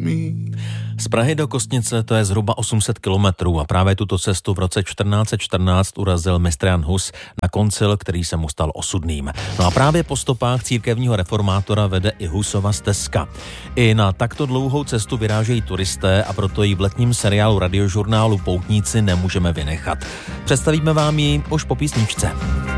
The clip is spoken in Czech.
Z Prahy do Kostnice to je zhruba 800 kilometrů a právě tuto cestu v roce 1414 urazil mistr Jan Hus na koncil, který se mu stal osudným. No a právě po stopách církevního reformátora vede i Husova stezka. I na takto dlouhou cestu vyrážejí turisté a proto ji v letním seriálu radiožurnálu Poutníci nemůžeme vynechat. Představíme vám ji už po písničce.